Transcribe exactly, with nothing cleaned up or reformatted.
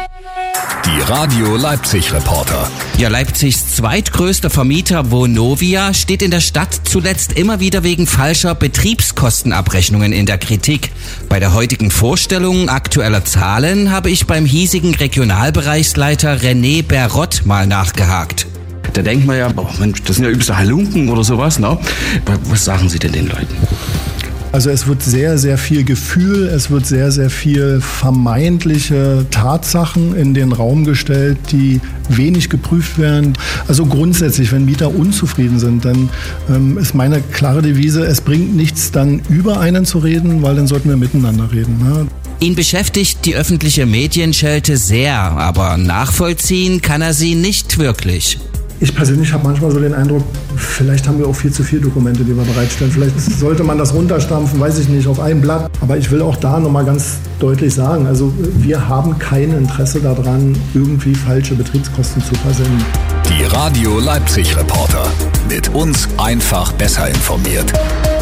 Die Radio Leipzig Reporter. Ja, Leipzigs zweitgrößter Vermieter Vonovia steht in der Stadt zuletzt immer wieder wegen falscher Betriebskostenabrechnungen in der Kritik. Bei der heutigen Vorstellung aktueller Zahlen habe ich beim hiesigen Regionalbereichsleiter René Berrott mal nachgehakt. Da denkt man ja, oh Mensch, das sind ja übelste Halunken oder sowas, ne? Was sagen Sie denn den Leuten? Also es wird sehr, sehr viel Gefühl, es wird sehr, sehr viel vermeintliche Tatsachen in den Raum gestellt, die wenig geprüft werden. Also grundsätzlich, wenn Mieter unzufrieden sind, dann ähm, ist meine klare Devise, es bringt nichts, dann über einen zu reden, weil dann sollten wir miteinander reden. Ne? Ihn beschäftigt die öffentliche Medienschelte sehr, aber nachvollziehen kann er sie nicht wirklich. Ich persönlich habe manchmal so den Eindruck, vielleicht haben wir auch viel zu viele Dokumente, die wir bereitstellen. Vielleicht sollte man das runterstampfen, weiß ich nicht, auf ein Blatt. Aber ich will auch da nochmal ganz deutlich sagen, also wir haben kein Interesse daran, irgendwie falsche Betriebskosten zu versenden. Die Radio Leipzig Reporter. Mit uns einfach besser informiert.